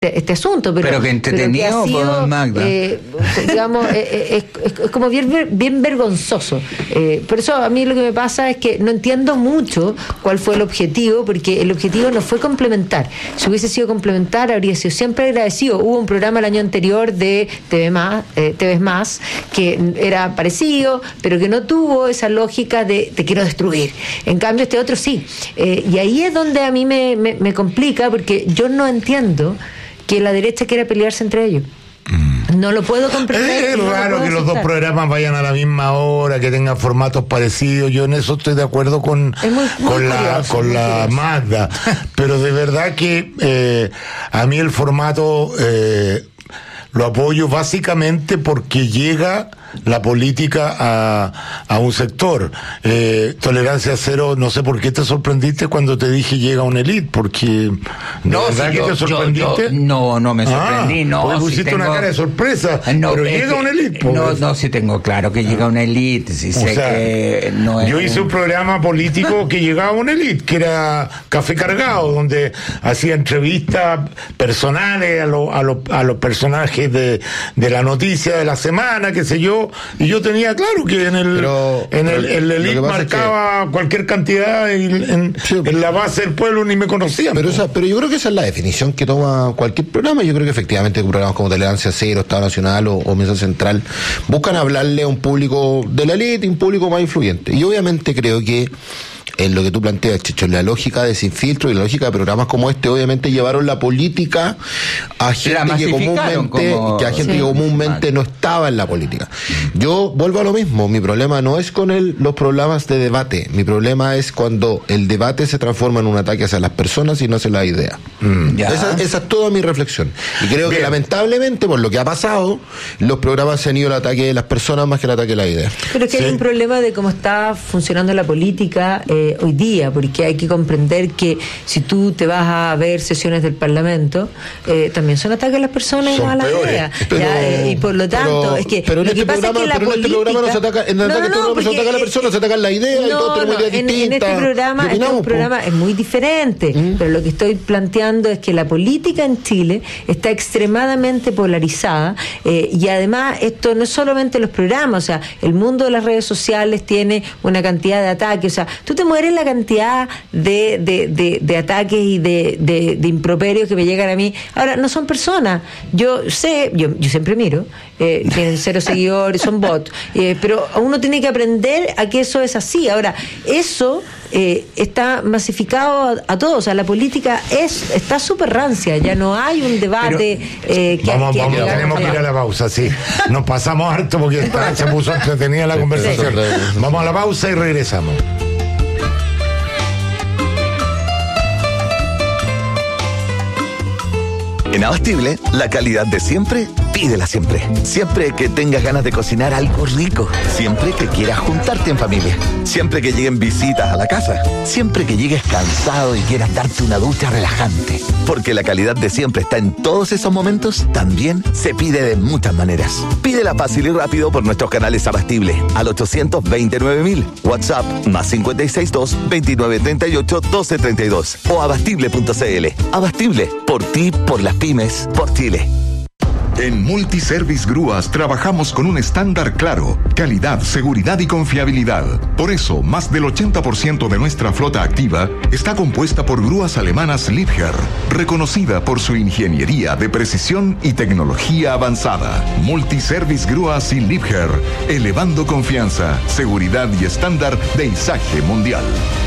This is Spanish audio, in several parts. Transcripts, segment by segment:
este asunto, pero que entretenido, pero que ha sido, Magda. Digamos, es como bien vergonzoso. Por eso a mí lo que me pasa es que no entiendo mucho cuál fue el objetivo, porque el objetivo no fue complementar. Si hubiese sido complementar, habría sido siempre agradecido. Hubo un programa el año anterior de TV Más, que era parecido, pero que no tuvo esa lógica de te quiero destruir. En cambio, este otro sí. Y ahí es donde a mí me complica, porque yo no entiendo que la derecha quiera pelearse entre ellos. No lo puedo comprender. Es raro que los dos programas vayan a la misma hora, que tengan formatos parecidos. Yo en eso estoy de acuerdo con la Magda. Pero de verdad que a mí el formato lo apoyo básicamente porque llega la política a un sector. Tolerancia cero, no sé por qué te sorprendiste cuando te dije llega una élite, porque ¿verdad que te sorprendiste? No me sorprendí, Porque pusiste una cara de sorpresa, pero llega una élite. No, sí tengo claro que llega una élite, sí sé que no es. Yo hice un programa político que llegaba una élite, que era Café Cargado, donde hacía entrevistas personales a los personajes de la noticia de la semana, qué sé yo. Y yo tenía claro que en el elite marcaba cualquier cantidad en la base del pueblo ni me conocían. Pero yo creo que esa es la definición que toma cualquier programa. Yo creo que efectivamente programas como Tolerancia Cero, Estado Nacional o Mesa Central buscan hablarle a un público de la élite y un público más influyente. Y obviamente creo que en lo que tú planteas, Checho, la lógica de Sin Filtro y la lógica de programas como este, obviamente llevaron la política a gente que comúnmente no estaba en la política. Yo vuelvo a lo mismo, mi problema no es con los programas de debate, mi problema es cuando el debate se transforma en un ataque hacia las personas y no hacia la idea. Esa es toda mi reflexión. Y creo que lamentablemente, por lo que ha pasado, los programas se han ido al ataque de las personas más que al ataque de la idea. Pero es que hay un problema de cómo está funcionando la política hoy día, porque hay que comprender que si tú te vas a ver sesiones del Parlamento, también son ataques a las personas y no a la idea. Y por lo tanto, es que pero en este programa, es que en este programa no se ataca, en el ataque no se ataca a la persona, se ataca la idea y todos tenemos ideas distintas. En este programa es muy diferente, pero lo que estoy planteando es que la política en Chile está extremadamente polarizada, y además esto no es solamente los programas, o sea, el mundo de las redes sociales tiene una cantidad de ataques, o sea, tú te mueres la cantidad de ataques y de improperios que me llegan a mí. Ahora, no son personas. Yo siempre miro, tienen 0 seguidores, son bots, pero uno tiene que aprender a que eso es así. Ahora, eso está masificado a todos, o sea, la política está súper rancia, ya no hay un debate. Tenemos que ir a la pausa, sí. Nos pasamos harto porque se puso entretenida la conversación. Vamos a la pausa y regresamos. En Abastible, la calidad de siempre, pídela siempre. Siempre que tengas ganas de cocinar algo rico. Siempre que quieras juntarte en familia. Siempre que lleguen visitas a la casa. Siempre que llegues cansado y quieras darte una ducha relajante. Porque la calidad de siempre está en todos esos momentos, también se pide de muchas maneras. Pídela fácil y rápido por nuestros canales Abastible al 829.000, WhatsApp +562 2938 1232 o abastible.cl. Abastible, por ti, por las pymes, por Chile. En Multiservice Grúas trabajamos con un estándar claro, calidad, seguridad y confiabilidad. Por eso, más del 80% de nuestra flota activa está compuesta por grúas alemanas Liebherr, reconocida por su ingeniería de precisión y tecnología avanzada. Multiservice Grúas y Liebherr, elevando confianza, seguridad y estándar de izaje mundial.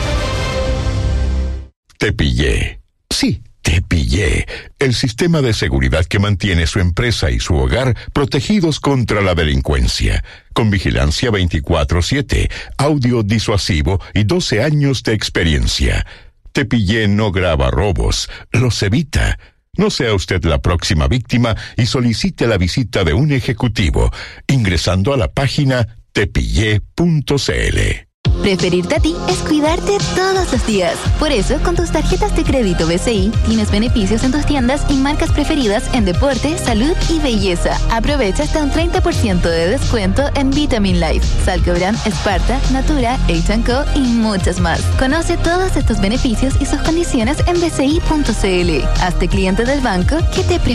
Te pillé. Sí. Te pillé, el sistema de seguridad que mantiene su empresa y su hogar protegidos contra la delincuencia, con vigilancia 24/7, audio disuasivo y 12 años de experiencia. Te pillé no graba robos, los evita. No sea usted la próxima víctima y solicite la visita de un ejecutivo, ingresando a la página tepillé.cl. Preferirte a ti es cuidarte todos los días. Por eso, con tus tarjetas de crédito BCI, tienes beneficios en tus tiendas y marcas preferidas en deporte, salud y belleza. Aprovecha hasta un 30% de descuento en Vitamin Life, Salcobran, Esparta, Natura, H&Co y muchas más. Conoce todos estos beneficios y sus condiciones en bci.cl. Hazte cliente del banco que te